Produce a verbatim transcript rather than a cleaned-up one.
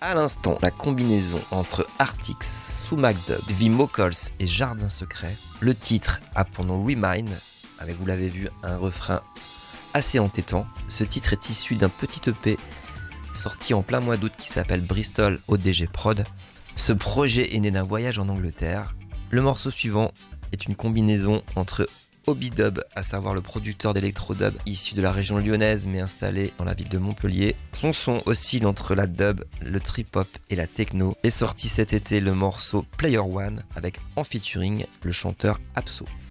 À l'instant, la combinaison entre Artix, Sumac Dub, Vimo Calls et Jardin Secret. Le titre a pour nom Remind, avec, vous l'avez vu, un refrain assez entêtant. Ce titre est issu d'un petit E P sorti en plein mois d'août qui s'appelle Bristol O D G Prod. Ce projet est né d'un voyage en Angleterre. Le morceau suivant est une combinaison entre Obi-Dub, à savoir le producteur d'électro-dub issu de la région lyonnaise mais installé dans la ville de Montpellier. Son son oscille entre la dub, le trip-hop et la techno. Est sorti cet été le morceau Player One avec en featuring le chanteur Apso.